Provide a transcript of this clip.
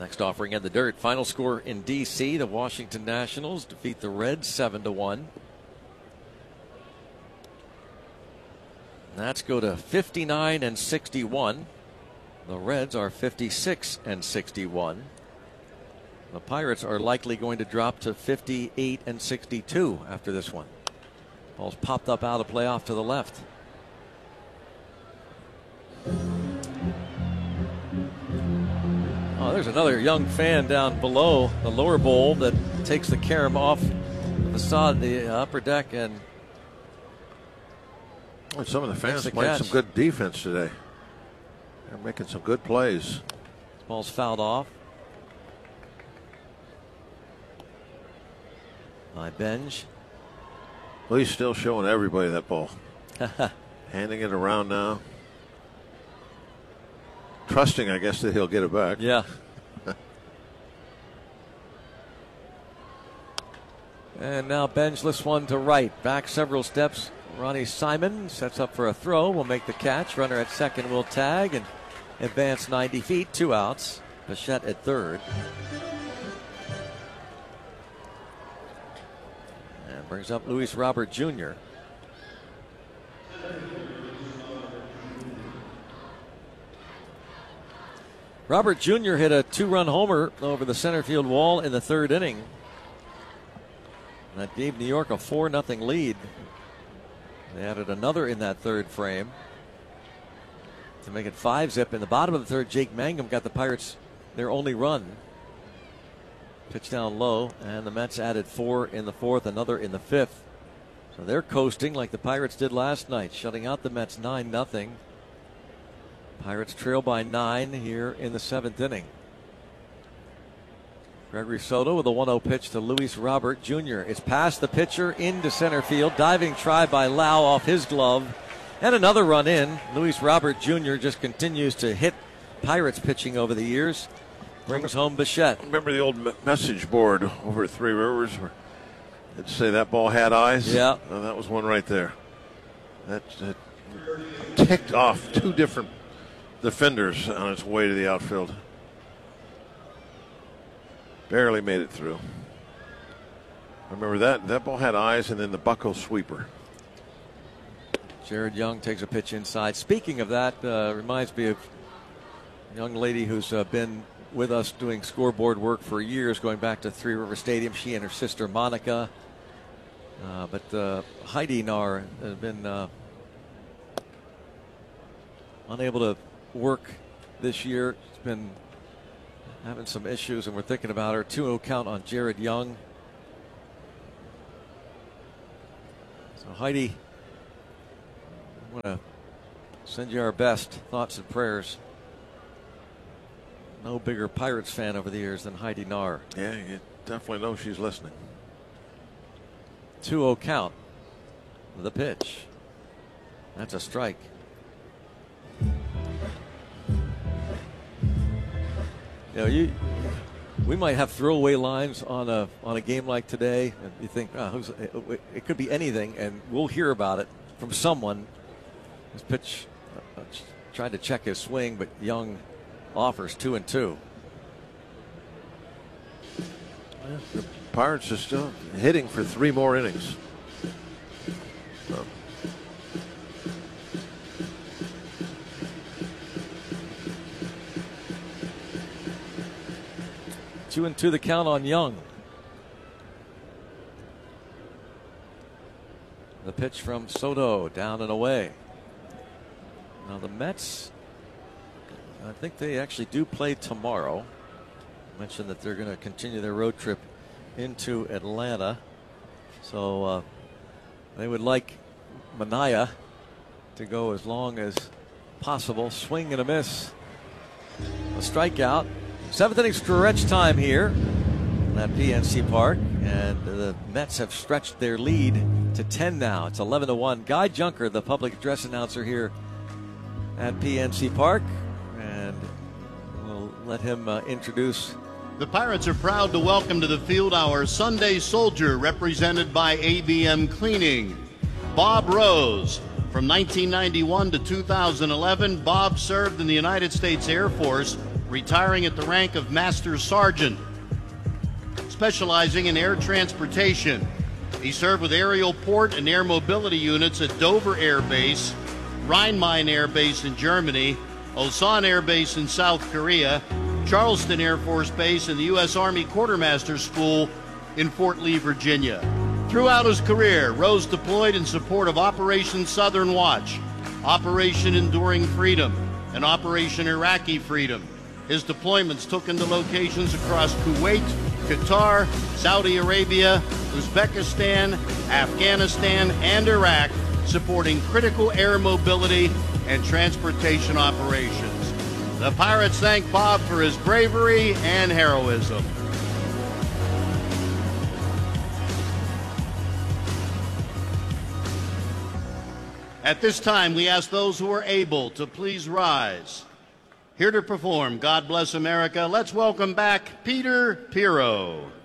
Next offering in the dirt. Final score in D.C. The Washington Nationals defeat the Reds 7-1. Nats go to 59-61. The Reds are 56-61. The Pirates are likely going to drop to 58-62 after this one. Ball's popped up out of play off to the left. Oh, there's another young fan down below the lower bowl that takes the carom off the facade, the upper deck, and some of the fans played some good defense today. They're making some good plays. Ball's fouled off by Benj. Well, he's still showing everybody that ball. Handing it around now. Trusting, I guess, that he'll get it back. Yeah. And now Benj lifts one to right. Back several steps. Ronnie Simon sets up for a throw. Will make the catch. Runner at second will tag and advance 90 feet. 2 outs. Bichette at third. And brings up Luis Robert Jr. Robert Jr. hit a 2-run homer over the center field wall in the 3rd inning. That gave New York a 4-0 lead. They added another in that 3rd frame to make it 5-zip. In the bottom of the 3rd, Jake Mangum got the Pirates their only run. Pitch down low, and the Mets added 4 in the 4th, another in the 5th. So they're coasting like the Pirates did last night, shutting out the Mets 9-0. Pirates trail by 9 here in the 7th inning. Gregory Soto with a 1-0 pitch to Luis Robert Jr. It's past the pitcher into center field. Diving try by Lau off his glove. And another run in. Luis Robert Jr. just continues to hit Pirates pitching over the years. Brings home Bichette. Remember the old message board over at Three Rivers where it'd say that ball had eyes? Yeah. That was one right there. That ticked off 2 different defenders on its way to the outfield. Barely made it through. Remember that ball had eyes, and then the Bucco sweeper. Jared Young takes a pitch inside. Speaking of that, reminds me of a young lady who's been with us doing scoreboard work for years, going back to Three River Stadium. She and her sister Monica. But Heidi Nar has been unable to work this year. She's been having some issues, and we're thinking about her. 2-0 count on Jared Young. So Heidi, I want to send you our best thoughts and prayers. No bigger Pirates fan over the years than Heidi Nar. Yeah, you definitely know she's listening. 2-0 count. The pitch. That's a strike. You know, we might have throwaway lines on a game like today, and you think, it could be anything, and we'll hear about it from someone. His pitch tried to check his swing, but Young offers 2-2. The Pirates are still hitting for 3 more innings. So. 2-2 the count on Young. The pitch from Soto, down and away. Now the Mets, I think they actually do play tomorrow. I mentioned that they're going to continue their road trip into Atlanta. So they would like Manaea to go as long as possible. Swing and a miss. A strikeout. 7th inning stretch time here at PNC Park, and the Mets have stretched their lead to 10 now. It's 11-1. Guy Junker, the public address announcer here at PNC Park, and we'll let him introduce. The Pirates are proud to welcome to the field our Sunday soldier, represented by ABM Cleaning, Bob Rose. From 1991 to 2011, Bob served in the United States Air Force, retiring at the rank of Master Sergeant, specializing in air transportation. He served with aerial port and air mobility units at Dover Air Base, Rhein-Main Air Base in Germany, Osan Air Base in South Korea, Charleston Air Force Base, and the U.S. Army Quartermaster School in Fort Lee, Virginia. Throughout his career, Rose deployed in support of Operation Southern Watch, Operation Enduring Freedom, and Operation Iraqi Freedom. His deployments took him to locations across Kuwait, Qatar, Saudi Arabia, Uzbekistan, Afghanistan, and Iraq, supporting critical air mobility and transportation operations. The Pirates thank Bob for his bravery and heroism. At this time, we ask those who are able to please rise. Here to perform God Bless America, let's welcome back Peter Pirro.